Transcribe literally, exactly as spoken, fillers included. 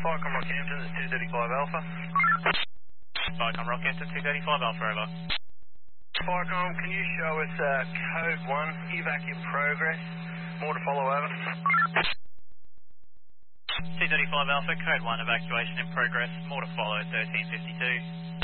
Firecom Rockhampton, it's two thirty-five Alpha. Firecom Rockhampton, two thirty-five Alpha, over. Firecom, can you show us uh, code one, evac in progress? More to follow, over. two thirty-five Alpha, code one, evacuation in progress, more to follow, thirteen fifty-two.